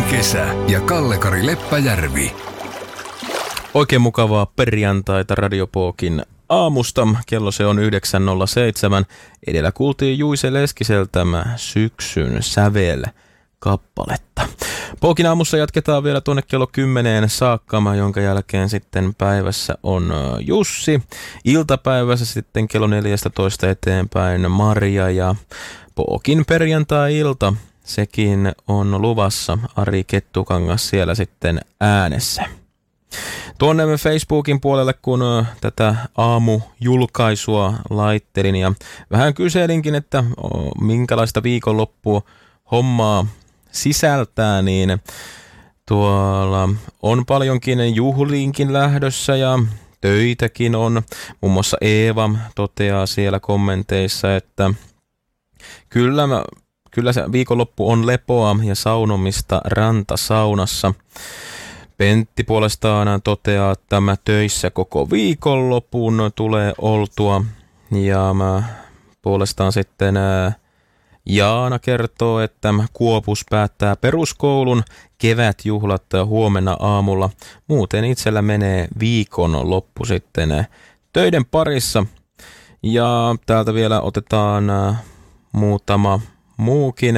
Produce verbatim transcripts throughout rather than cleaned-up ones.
Tein kesä ja Kalle-Kari Leppäjärvi. Oikein mukavaa perjantaita Radiopookin aamusta. Kello se on yhdeksän nolla seitsemän. Edellä kuultiin Juise Leskiseltä Syksyn sävel kappaletta. Pookin aamussa jatketaan vielä tuonne kello kymmeneen saakka, jonka jälkeen sitten päivässä on Jussi. Iltapäivässä sitten kello neljätoista eteenpäin Maria ja Pookin perjantai-ilta. Sekin on luvassa. Ari Kettukangas siellä sitten äänessä. Tuonne Facebookin puolelle, kun tätä aamujulkaisua laittelin ja vähän kyselinkin, että minkälaista viikonloppua hommaa sisältää, niin tuolla on paljonkin juhliinkin lähdössä ja töitäkin on. Muun muassa Eeva toteaa siellä kommenteissa, että kyllä, kyllä se viikonloppu on lepoa ja saunomista rantasaunassa. Pentti puolestaan toteaa, että tämä töissä koko viikonlopun tulee oltua. Ja mä puolestaan sitten Jaana kertoo, että Kuopus päättää peruskoulun kevätjuhlat huomenna aamulla. Muuten itsellä menee viikonloppu sitten töiden parissa. Ja täältä vielä otetaan muutama muukin.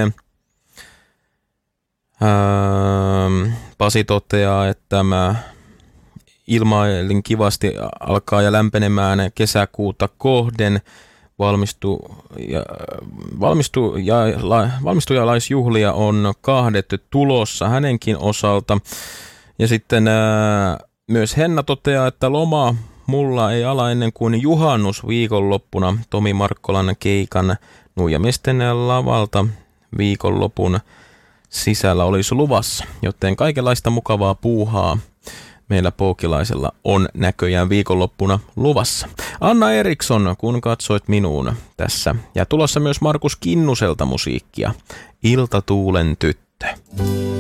Öö, Pasi toteaa, että mä ilmailin kivasti alkaa ja lämpenemään kesäkuuta kohden. Valmistu, ja, valmistu, ja, la, valmistujalaisjuhlia on kahdet tulossa hänenkin osalta. Ja sitten ää, myös Henna toteaa, että loma mulla ei ala ennen kuin juhannus viikonloppuna Tomi Markkolan keikan Nuijamiesten lavalta viikonlopun sisällä olisi luvassa, joten kaikenlaista mukavaa puuhaa meillä pookilaisella on näköjään viikonloppuna luvassa. Anna Eriksson, kun katsoit minuun tässä. Ja tulossa myös Markus Kinnuselta musiikkia. Iltatuulen tyttö.